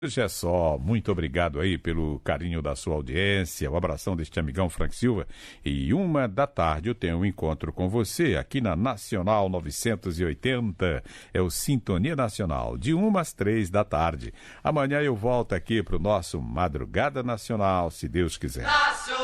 Hoje é só, muito obrigado aí pelo carinho da sua audiência, o abração deste amigão Frank Silva. E 1 da tarde eu tenho um encontro com você aqui na Nacional 980, é o Sintonia Nacional, de 1 às 3 da tarde. Amanhã eu volto aqui para o nosso Madrugada Nacional, se Deus quiser.